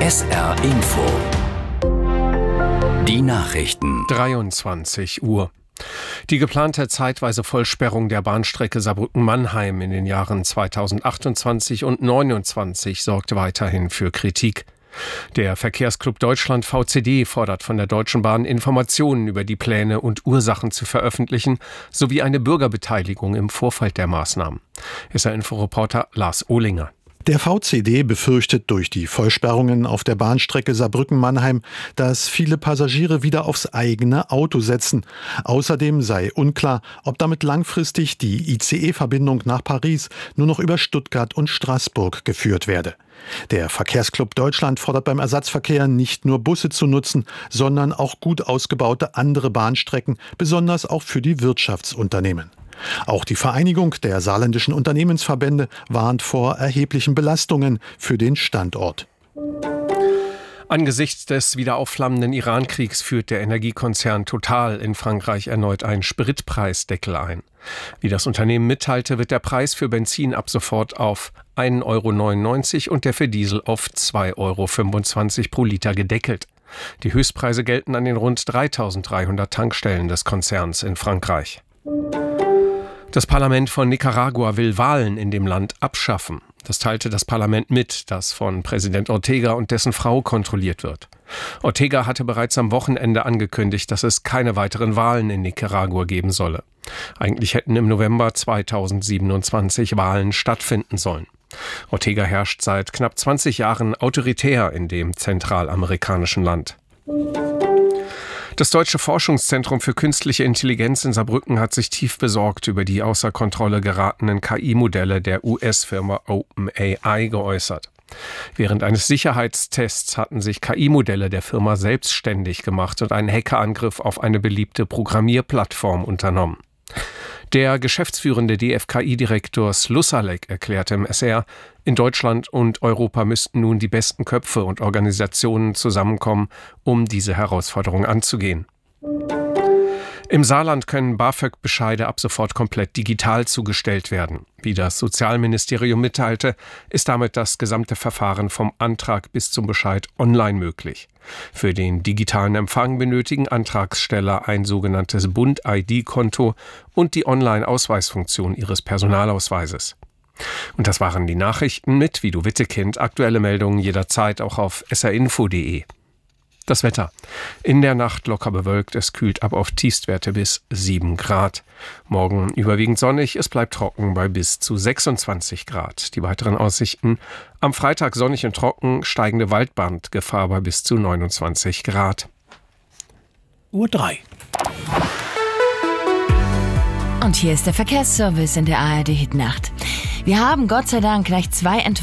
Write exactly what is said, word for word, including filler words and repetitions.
S R Info. Die Nachrichten. dreiundzwanzig Uhr. Die geplante zeitweise Vollsperrung der Bahnstrecke Saarbrücken-Mannheim in den Jahren zweitausendachtundzwanzig und neunundzwanzig sorgt weiterhin für Kritik. Der Verkehrsclub Deutschland V C D fordert von der Deutschen Bahn, Informationen über die Pläne und Ursachen zu veröffentlichen, sowie eine Bürgerbeteiligung im Vorfeld der Maßnahmen. S R-Info-Reporter Lars Ohlinger. Der V C D befürchtet durch die Vollsperrungen auf der Bahnstrecke Saarbrücken-Mannheim, dass viele Passagiere wieder aufs eigene Auto setzen. Außerdem sei unklar, ob damit langfristig die I C E-Verbindung nach Paris nur noch über Stuttgart und Straßburg geführt werde. Der Verkehrsclub Deutschland fordert beim Ersatzverkehr nicht nur Busse zu nutzen, sondern auch gut ausgebaute andere Bahnstrecken, besonders auch für die Wirtschaftsunternehmen. Auch die Vereinigung der saarländischen Unternehmensverbände warnt vor erheblichen Belastungen für den Standort. Angesichts des wieder aufflammenden Iran-Kriegs führt der Energiekonzern Total in Frankreich erneut einen Spritpreisdeckel ein. Wie das Unternehmen mitteilte, wird der Preis für Benzin ab sofort auf ein Euro neunundneunzig und der für Diesel auf zwei Euro fünfundzwanzig pro Liter gedeckelt. Die Höchstpreise gelten an den rund dreitausenddreihundert Tankstellen des Konzerns in Frankreich. Das Parlament von Nicaragua will Wahlen in dem Land abschaffen. Das teilte das Parlament mit, das von Präsident Ortega und dessen Frau kontrolliert wird. Ortega hatte bereits am Wochenende angekündigt, dass es keine weiteren Wahlen in Nicaragua geben solle. Eigentlich hätten im November zweitausendsiebenundzwanzig Wahlen stattfinden sollen. Ortega herrscht seit knapp zwanzig Jahren autoritär in dem zentralamerikanischen Land. Das Deutsche Forschungszentrum für künstliche Intelligenz in Saarbrücken hat sich tief besorgt über die außer Kontrolle geratenen K I-Modelle der U S-Firma OpenAI geäußert. Während eines Sicherheitstests hatten sich K I-Modelle der Firma selbstständig gemacht und einen Hackerangriff auf eine beliebte Programmierplattform unternommen. Der geschäftsführende D F K I-Direktor Slussalek erklärte im S R, in Deutschland und Europa müssten nun die besten Köpfe und Organisationen zusammenkommen, um diese Herausforderung anzugehen. Im Saarland können BAföG-Bescheide ab sofort komplett digital zugestellt werden. Wie das Sozialministerium mitteilte, ist damit das gesamte Verfahren vom Antrag bis zum Bescheid online möglich. Für den digitalen Empfang benötigen Antragsteller ein sogenanntes Bund-I D-Konto und die Online-Ausweisfunktion ihres Personalausweises. Und das waren die Nachrichten mit Vido Wittekind. Aktuelle Meldungen jederzeit auch auf s r info punkt d e. Das Wetter. In der Nacht locker bewölkt, es kühlt ab auf Tiefstwerte bis sieben Grad. Morgen überwiegend sonnig, es bleibt trocken bei bis zu sechsundzwanzig Grad. Die weiteren Aussichten: am Freitag sonnig und trocken, steigende Waldbrandgefahr bei bis zu neunundzwanzig Grad. Uhr drei. Und hier ist der Verkehrsservice in der A R D-Hitnacht. Wir haben Gott sei Dank gleich zwei Entwarnungen